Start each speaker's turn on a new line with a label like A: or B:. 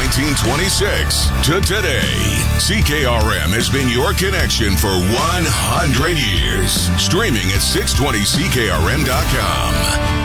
A: 1926 to today, CKRM has been your connection for 100 years. Streaming at 620ckrm.com.